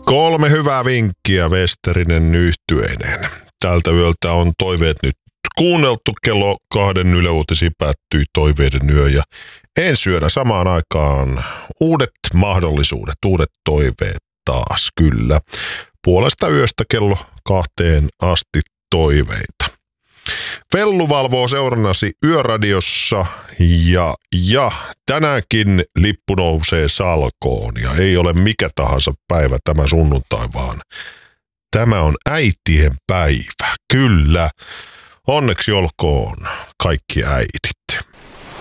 3 hyvää vinkkiä Westerinen yhtyeineen. Tältä yöltä on toiveet nyt kuunneltu. Kello 2 Yle Uutisiin päättyi toiveiden yö ja ensi yönä samaan aikaan uudet mahdollisuudet, uudet toiveet taas kyllä. Puolesta yöstä kello 2 asti toiveita. Vellu valvoo seurannasi Yöradiossa ja tänäänkin lippu nousee salkoon ja ei ole mikä tahansa päivä tämä sunnuntai, vaan tämä on äitien päivä. Kyllä, onneksi olkoon kaikki äidit.